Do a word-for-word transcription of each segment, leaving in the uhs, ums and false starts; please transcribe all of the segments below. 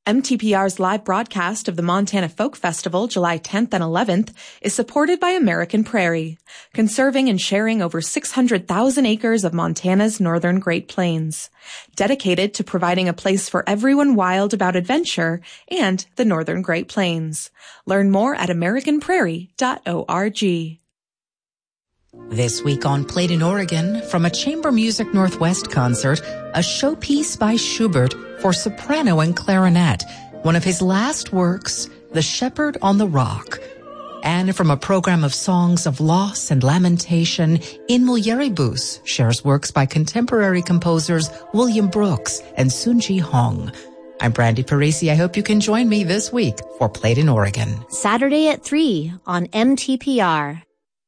M T P R's live broadcast of the Montana Folk Festival July tenth and eleventh is supported by American Prairie, conserving and sharing over six hundred thousand acres of Montana's northern Great Plains, dedicated to providing a place for everyone wild about adventure and the northern Great Plains. Learn more at american prairie dot org. This week on Played in Oregon, from a Chamber Music Northwest concert, a showpiece by Schubert for soprano and clarinet, one of his last works, The Shepherd on the Rock. And from a program of songs of loss and lamentation, In Mulieribus shares works by contemporary composers William Brooks and Sunji Hong. I'm Brandy Parisi. I hope you can join me this week for Played in Oregon. Saturday at three on M T P R.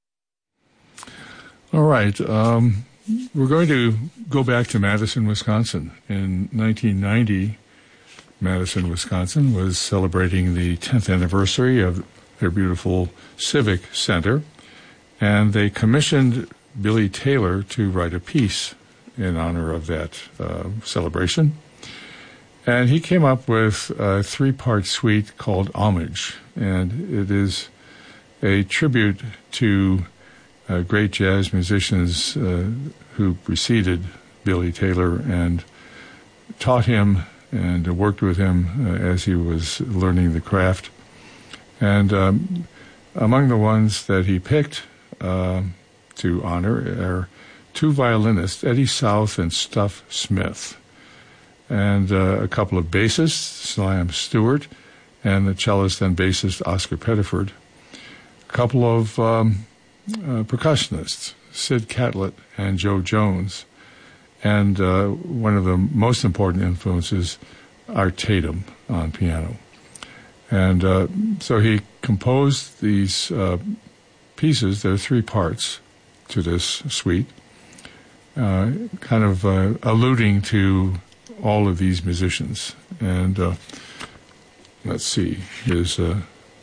All right. Um, we're going to go back to Madison, Wisconsin. In nineteen ninety, Madison, Wisconsin was celebrating the tenth anniversary of their beautiful Civic Center, and they commissioned Billy Taylor to write a piece in honor of that uh, celebration. And he came up with a three-part suite called Homage, and it is a tribute to Uh, great jazz musicians uh, who preceded Billy Taylor and taught him and uh, worked with him uh, as he was learning the craft. And um, among the ones that he picked uh, to honor are two violinists, Eddie South and Stuff Smith, and uh, a couple of bassists, Slam Stewart, and the cellist and bassist Oscar Pettiford, a couple of um, Uh, percussionists, Sid Catlett and Joe Jones, and uh, one of the most important influences, Art Tatum on piano. And uh, so he composed these uh, pieces. There are three parts to this suite, uh, kind of uh, alluding to all of these musicians. And uh, let's see, his Uh,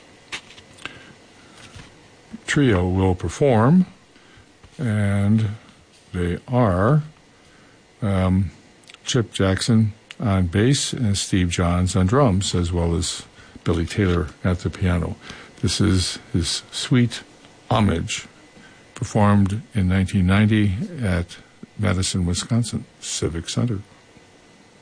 trio will perform, and they are um, Chip Jackson on bass and Steve Johns on drums, as well as Billy Taylor at the piano. This is his suite Homage, performed in nineteen ninety at Madison, Wisconsin Civic Center.